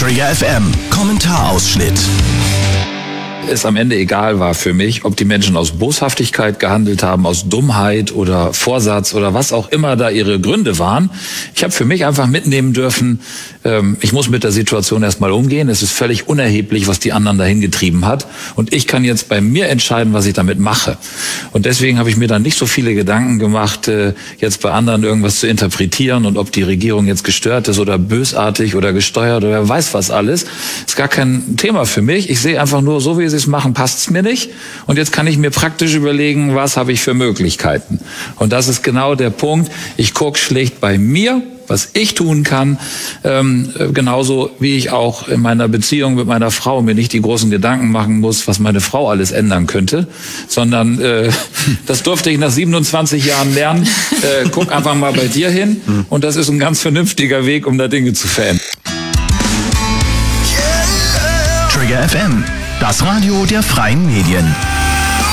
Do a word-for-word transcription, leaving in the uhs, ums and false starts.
Trigger F M, Kommentarausschnitt. Es am Ende egal war für mich, ob die Menschen aus Boshaftigkeit gehandelt haben, aus Dummheit oder Vorsatz oder was auch immer da ihre Gründe waren. Ich habe für mich einfach mitnehmen dürfen, ähm, ich muss mit der Situation erstmal umgehen. Es ist völlig unerheblich, was die anderen dahin getrieben hat. Und ich kann jetzt bei mir entscheiden, was ich damit mache. Und deswegen habe ich mir dann nicht so viele Gedanken gemacht, äh, jetzt bei anderen irgendwas zu interpretieren und ob die Regierung jetzt gestört ist oder bösartig oder gesteuert oder wer weiß was alles. Ist gar kein Thema für mich. Ich sehe einfach nur, so wie sie es machen, passt es mir nicht. Und jetzt kann ich mir praktisch überlegen, was habe ich für Möglichkeiten. Und das ist genau der Punkt. Ich gucke schlicht bei mir, was ich tun kann, ähm, genauso wie ich auch in meiner Beziehung mit meiner Frau mir nicht die großen Gedanken machen muss, was meine Frau alles ändern könnte, sondern äh, das durfte ich nach siebenundzwanzig Jahren lernen. Äh, guck einfach mal bei dir hin und das ist ein ganz vernünftiger Weg, um da Dinge zu verändern. Trigger F M, das Radio der freien Medien.